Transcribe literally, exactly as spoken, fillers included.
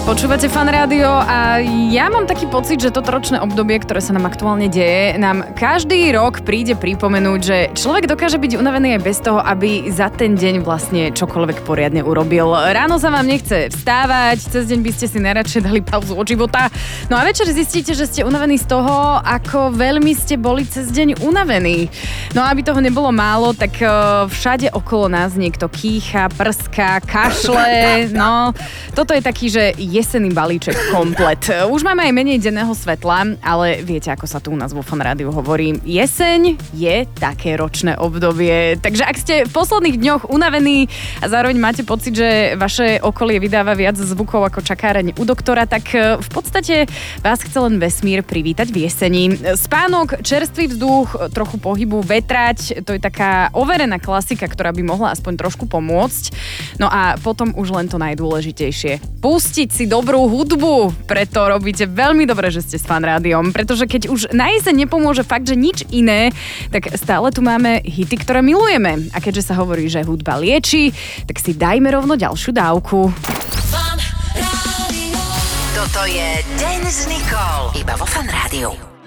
Počúvate Fan Rádio a ja mám taký pocit, že toto ročné obdobie, ktoré sa nám aktuálne deje, nám každý rok príde pripomenúť, že človek dokáže byť unavený aj bez toho, aby za ten deň vlastne čokoľvek poriadne urobil. Ráno sa vám nechce vstávať, cez deň by ste si najradšej dali pauzu od života. No a večer zistíte, že ste unavení z toho, ako veľmi ste boli cez deň unavení. No a aby toho nebolo málo, tak všade okolo nás niekto kýcha, prská, kašle. No, toto je taký, že jesenný balíček komplet. Už máme aj menej denného svetla, ale viete, ako sa tu u nás vo Fan Rádiu hovorí. Jeseň je také ročné obdobie. Takže ak ste v posledných dňoch unavení a zároveň máte pocit, že vaše okolie vydáva viac zvukov ako čakáreň u doktora, tak v podstate vás chce len vesmír privítať v jeseni. Spánok, čerstvý vzduch, trochu pohybu, vetrať, to je taká overená klasika, ktorá by mohla aspoň trošku pomôcť. No a potom už len to najdôležitejšie. Pustiť si dobrú hudbu, preto robíte veľmi dobre, že ste s Fan Rádiom, pretože keď už na jeseň nepomôže fakt, že nič iné, tak stále tu máme hity, ktoré milujeme. A keďže sa hovorí, že hudba lieči, tak si dajme rovno ďalšiu dávku. Fan Rádio. Toto je Den s Nicole, iba vo Fan Rádiu.